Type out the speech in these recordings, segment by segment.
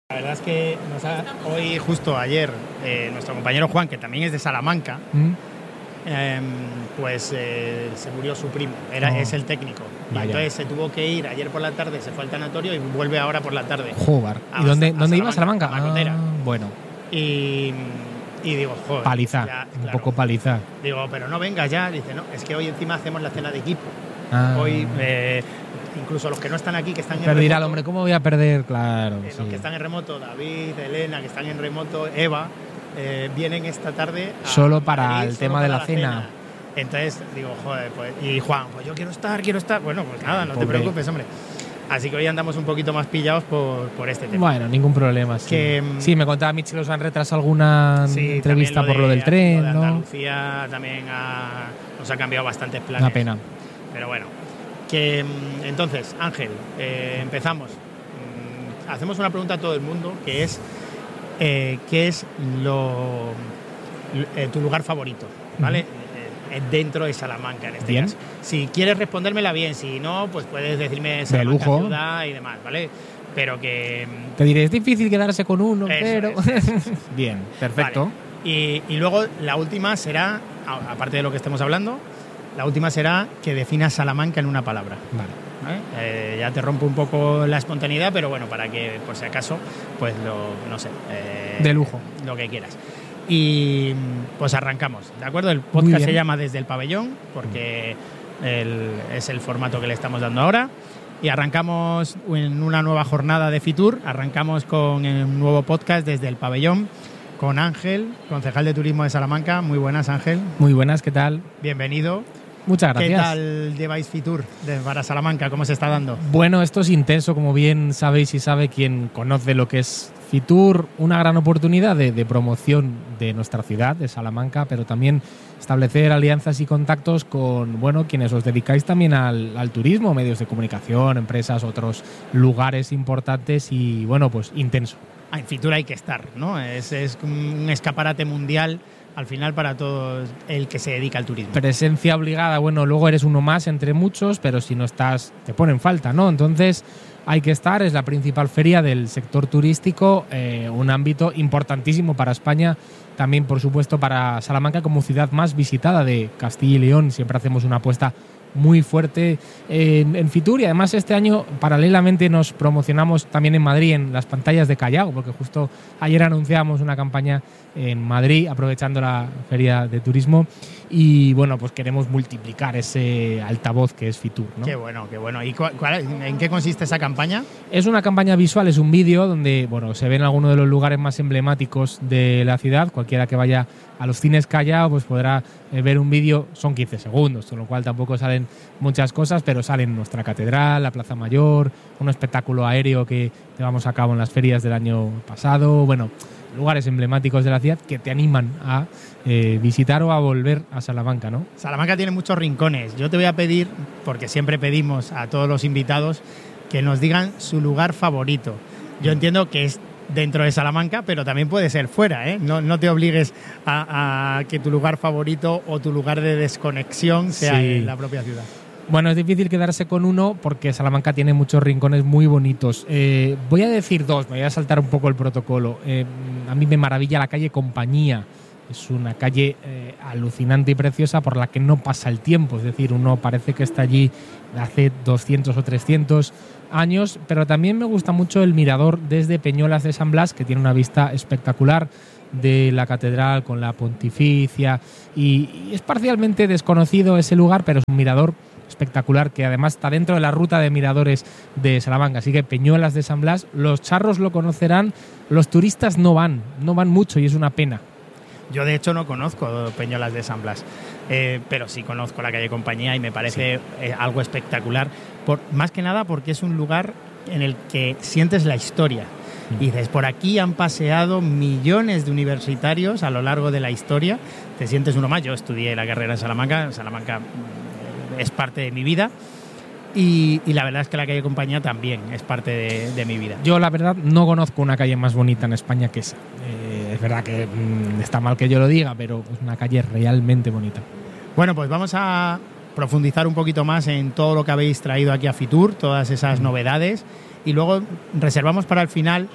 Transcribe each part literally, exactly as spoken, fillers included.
La verdad es que nos ha, hoy, justo ayer, eh, nuestro compañero Juan, que también es de Salamanca, ¿Mm? eh, pues eh, se murió su primo, era, oh. es el técnico. Y Vaya. entonces se tuvo que ir ayer por la tarde, se fue al tanatorio y vuelve ahora por la tarde. Joder. ¿Y dónde, ¿dónde iba a Salamanca? A Macotera. Ah, bueno. Y, y digo, joder. Paliza, ya, un claro. poco paliza. Digo, pero no vengas ya. Dice, no, es que hoy encima hacemos la cena de equipo. Ah. Hoy, eh, incluso los que no están aquí, que están en Perdirá remoto. el hombre, ¿cómo voy a perder? Claro. Eh, sí. Los que están en remoto, David, Elena, que están en remoto, Eva, eh, vienen esta tarde a solo para Madrid, el solo tema para de la, la cena. cena. Entonces digo, joder, pues. Y Juan, pues yo quiero estar, quiero estar. Bueno, pues nada, no Pobre. te preocupes, hombre. Así que hoy andamos un poquito más pillados por, por este tema. Bueno, ningún problema. Sí, que, sí me contaba Michi que os han retrasado alguna sí, entrevista lo por de, lo del tren, lo de ¿no? Andalucía también ha, nos ha cambiado bastantes planes. Una pena. Pero bueno, que entonces, Ángel, eh, empezamos. Hacemos una pregunta a todo el mundo, que es eh, ¿qué es lo, eh, tu lugar favorito? ¿Vale? Uh-huh. Dentro de Salamanca, en este bien. caso. Si quieres respondérmela bien, si no, pues puedes decirme Salamanca, de lujo, ciudad y demás, ¿vale? Pero que... Te diré, es difícil quedarse con uno, eso pero... Es, eso es. Bien, perfecto. Vale. Y, y luego la última será, aparte de lo que estemos hablando, la última será que definas Salamanca en una palabra. Vale. ¿Vale? Eh, ya te rompo un poco la espontaneidad, pero bueno, para que, por si acaso, pues lo, no sé... Eh, de lujo. Lo que quieras. Y pues arrancamos, ¿de acuerdo? El podcast se llama Desde el Pabellón, porque el, es el formato que le estamos dando ahora. Y arrancamos en una nueva jornada de Fitur, arrancamos con un nuevo podcast Desde el Pabellón, con Ángel, concejal de Turismo de Salamanca. Muy buenas, Ángel. Muy buenas, ¿qué tal? Bienvenido. Muchas gracias. ¿Qué tal lleváis Fitur de, para Salamanca? ¿Cómo se está dando? Bueno, esto es intenso, como bien sabéis y sabe quien conoce lo que es Fitur, una gran oportunidad de, de promoción de nuestra ciudad, de Salamanca, pero también establecer alianzas y contactos con, bueno, quienes os dedicáis también al, al turismo, medios de comunicación, empresas, otros lugares importantes y, bueno, pues intenso. Ah, en Fitur hay que estar, ¿no? Es, es un escaparate mundial al final para todo el que se dedica al turismo. Presencia obligada, bueno, luego eres uno más entre muchos, pero si no estás, te ponen falta, ¿no? Entonces hay que estar, es la principal feria del sector turístico, eh, un ámbito importantísimo para España, también por supuesto para Salamanca como ciudad más visitada de Castilla y León. Siempre hacemos una apuesta muy fuerte en, en Fitur y además este año paralelamente nos promocionamos también en Madrid en las pantallas de Callao, porque justo ayer anunciamos una campaña en Madrid aprovechando la feria de turismo y bueno, pues queremos multiplicar ese altavoz que es Fitur, ¿no? Qué bueno, qué bueno. ¿Y cuál, cuál, en qué consiste esa campaña? Es una campaña visual, es un vídeo donde bueno, se ven algunos de los lugares más emblemáticos de la ciudad. Cualquiera que vaya a los cines Callao pues podrá eh, ver un vídeo, son quince segundos, con lo cual tampoco salen muchas cosas, pero salen nuestra catedral, la Plaza Mayor, un espectáculo aéreo que llevamos a cabo en las ferias del año pasado, bueno, lugares emblemáticos de la ciudad que te animan a eh, visitar o a volver a Salamanca, ¿no? Salamanca tiene muchos rincones. Yo te voy a pedir, porque siempre pedimos a todos los invitados que nos digan su lugar favorito. Yo entiendo que es dentro de Salamanca, pero también puede ser fuera, ¿eh? No, no te obligues a, a que tu lugar favorito o tu lugar de desconexión sea sí. en la propia ciudad. Bueno, es difícil quedarse con uno porque Salamanca tiene muchos rincones muy bonitos. Eh, voy a decir dos, me voy a saltar un poco el protocolo. Eh, a mí me maravilla la calle Compañía. Es una calle eh, alucinante y preciosa por la que no pasa el tiempo. Es decir, uno parece que está allí hace doscientos o trescientos años. Pero también me gusta mucho el mirador desde Peñuelas de San Blas, que tiene una vista espectacular de la catedral con la Pontificia. Y, y es parcialmente desconocido ese lugar, pero es un mirador espectacular que además está dentro de la ruta de miradores de Salamanca. Así que Peñuelas de San Blas, los charros lo conocerán, los turistas no van, no van mucho y es una pena. Yo de hecho no conozco Peñuelas de San Blas, eh, pero sí conozco la calle Compañía y me parece sí. eh, algo espectacular, por, más que nada porque es un lugar en el que sientes la historia. Y dices, por aquí han paseado millones de universitarios a lo largo de la historia, te sientes uno más. Yo estudié la carrera en Salamanca, Salamanca es parte de mi vida y, y la verdad es que la calle Compañía también es parte de, de mi vida. Yo la verdad no conozco una calle más bonita en España que esa. Eh, es verdad que mmm, está mal que yo lo diga, pero es una calle realmente bonita. Bueno, pues vamos a profundizar un poquito más en todo lo que habéis traído aquí a Fitur, todas esas novedades, y luego reservamos para el final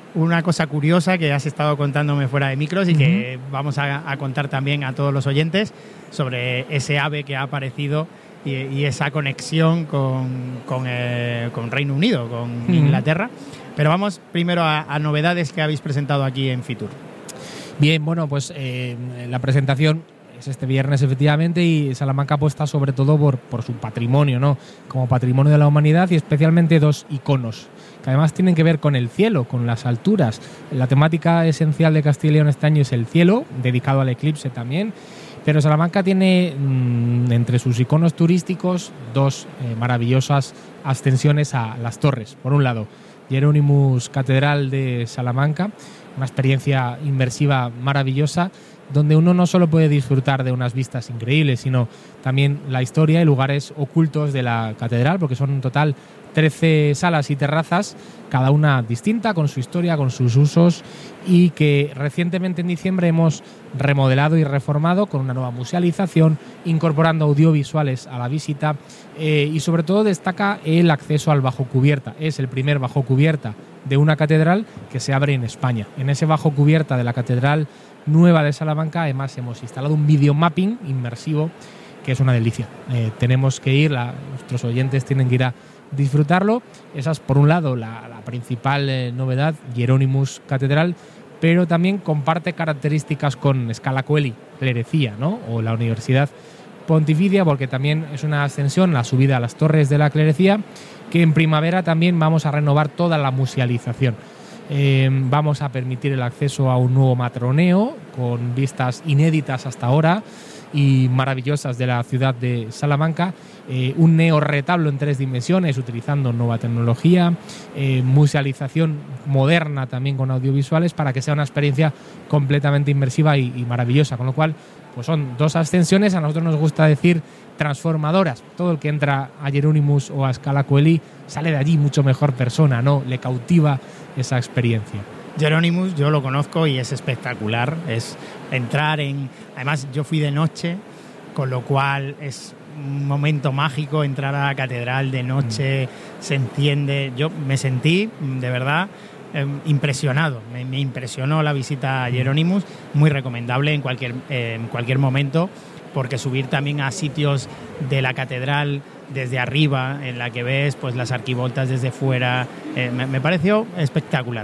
una cosa curiosa que has estado contándome fuera de micros y uh-huh. que vamos a, a contar también a todos los oyentes sobre ese ave que ha aparecido y, y esa conexión con, con, eh, con Reino Unido, con uh-huh. Inglaterra. Pero vamos primero a, a novedades que habéis presentado aquí en Fitur. Bien, bueno, pues eh, la presentación es este viernes efectivamente y Salamanca apuesta sobre todo por, por su patrimonio, ¿no? Como patrimonio de la humanidad y especialmente dos iconos que además tienen que ver con el cielo, con las alturas. La temática esencial de Castilla y León este año es el cielo, dedicado al eclipse también, pero Salamanca tiene mmm, entre sus iconos turísticos dos eh, maravillosas ascensiones a las torres. Por un lado, Hieronymus Catedral de Salamanca, una experiencia inmersiva maravillosa donde uno no solo puede disfrutar de unas vistas increíbles, sino también la historia y lugares ocultos de la catedral, porque son en total trece salas y terrazas, cada una distinta, con su historia, con sus usos, y que recientemente en diciembre hemos remodelado y reformado con una nueva musealización, incorporando audiovisuales a la visita eh, y sobre todo destaca el acceso al bajo cubierta. Es el primer bajo cubierta de una catedral que se abre en España. En ese bajo cubierta de la catedral nueva de Salamanca además hemos instalado un videomapping inmersivo que es una delicia. Eh, tenemos que ir, la, nuestros oyentes tienen que ir a disfrutarlo. Esa es por un lado la, la principal eh, novedad, Hieronymus Catedral, pero también comparte características con Scala Coeli, Clerecía, ¿no? O la Universidad Pontificia, porque también es una ascensión, la subida a las torres de la Clerecía, que en primavera también vamos a renovar toda la musealización. Eh, vamos a permitir el acceso a un nuevo matroneo con vistas inéditas hasta ahora y maravillosas de la ciudad de Salamanca, eh, un neorretablo en tres dimensiones utilizando nueva tecnología, eh, musealización moderna también con audiovisuales para que sea una experiencia completamente inmersiva y, y maravillosa, con lo cual pues son dos ascensiones, a nosotros nos gusta decir transformadoras. Todo el que entra a Hieronymus o a Scala Coeli sale de allí mucho mejor persona, ¿no? Le cautiva esa experiencia. Hieronymus yo lo conozco y es espectacular, es entrar en... Además yo fui de noche, con lo cual es un momento mágico entrar a la catedral de noche, mm. se enciende... Yo me sentí, de verdad, eh, impresionado, me, me impresionó la visita a Hieronymus, muy recomendable en cualquier, eh, en cualquier momento, porque subir también a sitios de la catedral desde arriba, en la que ves pues las arquivoltas desde fuera, eh, me, me pareció espectacular.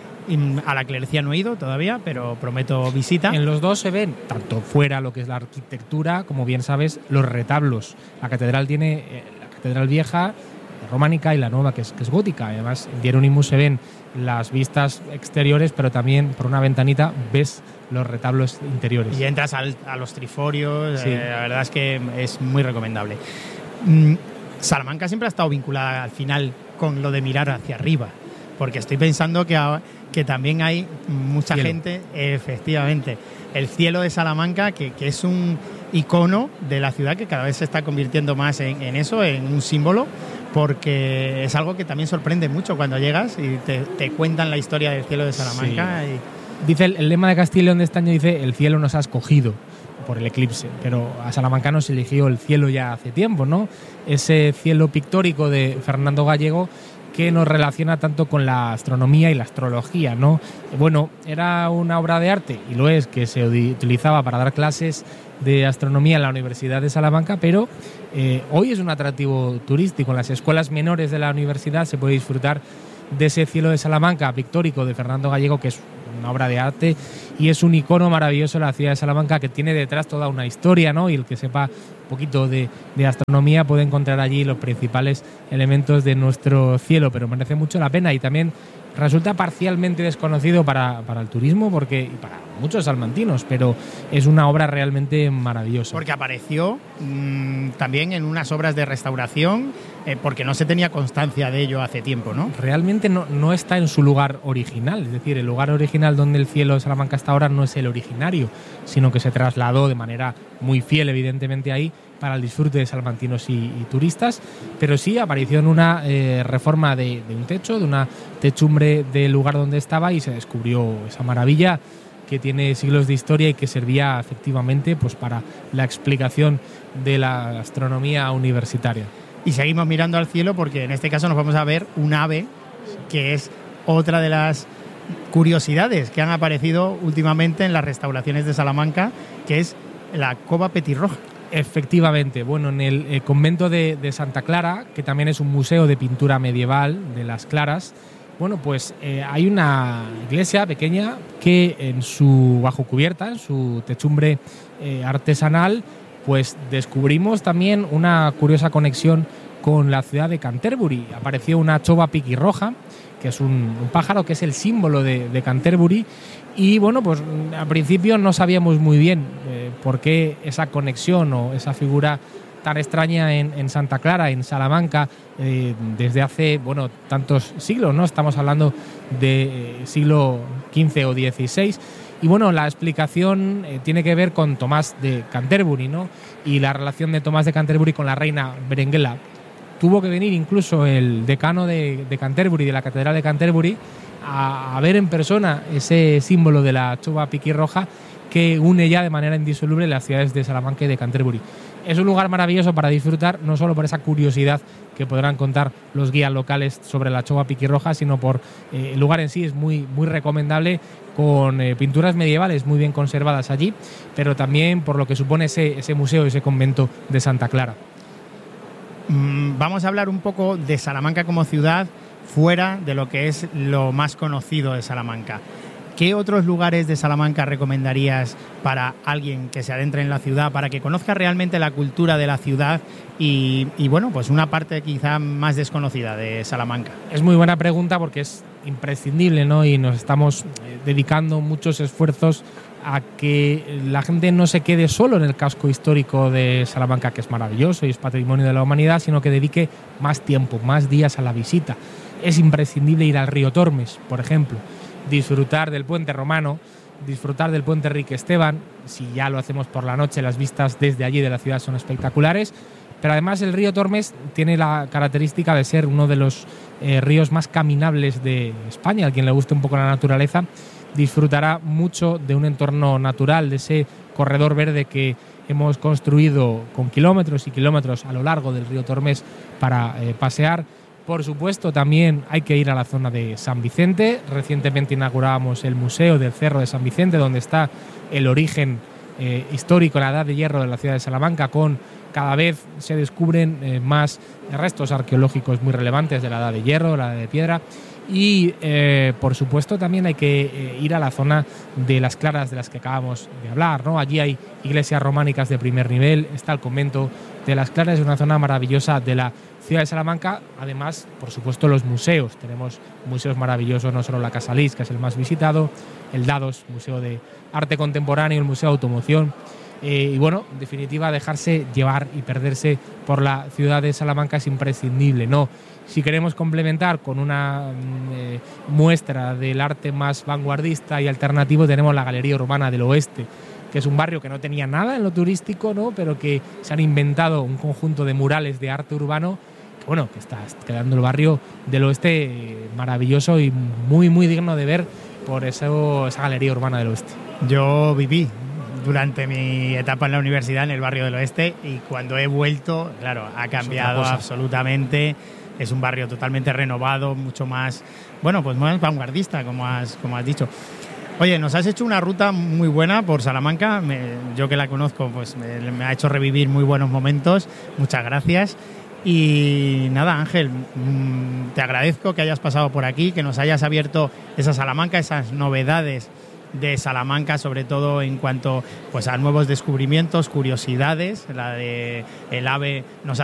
A la Clerecía no he ido todavía, pero prometo visita. En los dos se ven, tanto fuera lo que es la arquitectura, como bien sabes, los retablos. La catedral tiene eh, la catedral vieja, románica, y la nueva, que es, que es gótica. Además, en Hieronymus se ven las vistas exteriores, pero también por una ventanita ves los retablos interiores. Y entras al, a los triforios, sí. eh, la verdad es que es muy recomendable. Mm, Salamanca siempre ha estado vinculada al final con lo de mirar hacia arriba, porque estoy pensando que, a, que también hay mucha cielo. gente, efectivamente, el cielo de Salamanca, que, que es un icono de la ciudad que cada vez se está convirtiendo más en, en eso, en un símbolo, porque es algo que también sorprende mucho cuando llegas y te, te cuentan la historia del cielo de Salamanca. Sí. Y... Dice el, el lema de Castilla y León de este año, dice: el cielo nos ha escogido por el eclipse, pero a Salamanca nos eligió el cielo ya hace tiempo, ¿no? Ese cielo pictórico de Fernando Gallego que nos relaciona tanto con la astronomía y la astrología, ¿no? Bueno, era una obra de arte, y lo es, que se utilizaba para dar clases de astronomía en la Universidad de Salamanca, pero eh, hoy es un atractivo turístico. En las escuelas menores de la universidad se puede disfrutar de ese cielo de Salamanca pictórico de Fernando Gallego, que es una obra de arte y es un icono maravilloso de la ciudad de Salamanca, que tiene detrás toda una historia, ¿no? Y el que sepa un poquito de, de astronomía puede encontrar allí los principales elementos de nuestro cielo, pero merece mucho la pena y también resulta parcialmente desconocido para, para el turismo, porque y para muchos salmantinos, pero es una obra realmente maravillosa. Porque apareció mmm, también en unas obras de restauración, eh, porque no se tenía constancia de ello hace tiempo, ¿no? Realmente no, no está en su lugar original, es decir, el lugar original donde el cielo de Salamanca está ahora no es el originario, sino que se trasladó de manera muy fiel, evidentemente, ahí para el disfrute de salmantinos y, y turistas, pero sí apareció en una eh, reforma de, de un techo, de una techumbre del lugar donde estaba, y se descubrió esa maravilla que tiene siglos de historia y que servía efectivamente pues para la explicación de la astronomía universitaria. Y seguimos mirando al cielo porque en este caso nos vamos a ver un ave que es otra de las curiosidades que han aparecido últimamente en las restauraciones de Salamanca, que es la cova petirroja. Efectivamente, bueno, en el, el convento de, de Santa Clara, que también es un museo de pintura medieval de las Claras, bueno, pues eh, hay una iglesia pequeña que en su bajo cubierta, en su techumbre eh, artesanal, pues descubrimos también una curiosa conexión con la ciudad de Canterbury. Apareció una chova piquirroja, que es un, un pájaro que es el símbolo de, de Canterbury. Y bueno, pues al principio no sabíamos muy bien eh, por qué esa conexión o esa figura tan extraña en, en Santa Clara, en Salamanca, eh, desde hace, bueno, tantos siglos, ¿no? Estamos hablando de eh, siglo quince o dieciséis. Y bueno, la explicación eh, tiene que ver con Tomás de Canterbury, ¿no? Y la relación de Tomás de Canterbury con la reina Berenguela. Tuvo que venir incluso el decano de, de Canterbury, de la Catedral de Canterbury, a, a ver en persona ese símbolo de la chova piquirroja que une ya de manera indisoluble las ciudades de Salamanca y de Canterbury. Es un lugar maravilloso para disfrutar, no solo por esa curiosidad que podrán contar los guías locales sobre la chova piquirroja, sino por eh, el lugar en sí es muy, muy recomendable, con eh, pinturas medievales muy bien conservadas allí, pero también por lo que supone ese, ese museo, ese convento de Santa Clara. Mm, vamos a hablar un poco de Salamanca como ciudad, fuera de lo que es lo más conocido de Salamanca. ¿Qué otros lugares de Salamanca recomendarías para alguien que se adentre en la ciudad, para que conozca realmente la cultura de la ciudad y, y bueno, pues una parte quizá más desconocida de Salamanca? Es muy buena pregunta porque es imprescindible, ¿no? Y nos estamos dedicando muchos esfuerzos a que la gente no se quede solo en el casco histórico de Salamanca, que es maravilloso y es patrimonio de la humanidad, sino que dedique más tiempo, más días a la visita. Es imprescindible ir al río Tormes, por ejemplo, disfrutar del puente romano, disfrutar del puente Enrique Esteban. Si ya lo hacemos por la noche, las vistas desde allí de la ciudad son espectaculares, pero además el río Tormes tiene la característica de ser uno de los eh, ríos más caminables de España. A quien le guste un poco la naturaleza disfrutará mucho de un entorno natural, de ese corredor verde que hemos construido con kilómetros y kilómetros a lo largo del río Tormes para eh, pasear. Por supuesto, también hay que ir a la zona de San Vicente. Recientemente inaugurábamos el Museo del Cerro de San Vicente, donde está el origen eh, histórico, la edad de hierro de la ciudad de Salamanca, con cada vez se descubren eh, más restos arqueológicos muy relevantes de la edad de hierro, la edad de piedra. Y, eh, por supuesto, también hay que eh, ir a la zona de las Claras de las que acabamos de hablar, ¿no? Allí hay iglesias románicas de primer nivel, está el convento de las Claras, es una zona maravillosa de la ciudad de Salamanca. Además, por supuesto, los museos. Tenemos museos maravillosos, no solo la Casa Lis, que es el más visitado, el Dados, Museo de Arte Contemporáneo, el Museo de Automoción. Eh, y bueno, en definitiva, dejarse llevar y perderse por la ciudad de Salamanca es imprescindible, ¿no? Si queremos complementar con una eh, muestra del arte más vanguardista y alternativo, tenemos la Galería Urbana del Oeste, que es un barrio que no tenía nada en lo turístico, ¿no? Pero que se han inventado un conjunto de murales de arte urbano que, bueno, que está quedando el barrio del Oeste eh, maravilloso y muy, muy digno de ver por eso, esa Galería Urbana del Oeste. Yo viví durante mi etapa en la universidad en el barrio del Oeste y cuando he vuelto, claro, ha cambiado absolutamente. Es un barrio totalmente renovado, mucho más, bueno, pues más vanguardista, como has, como has dicho. Oye, nos has hecho una ruta muy buena por Salamanca. Me, yo que la conozco, pues me, me ha hecho revivir muy buenos momentos. Muchas gracias. Y nada, Ángel, mmm, te agradezco que hayas pasado por aquí, que nos hayas abierto esa Salamanca, esas novedades de Salamanca, sobre todo en cuanto pues a nuevos descubrimientos, curiosidades. La de el ave nos ha